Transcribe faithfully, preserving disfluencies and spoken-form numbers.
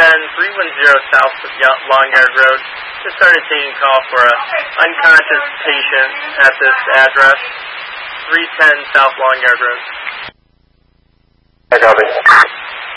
ten three one zero South Long Yard Road. Just started taking call for an unconscious patient at this address, three ten South Long Yard Road. I copy.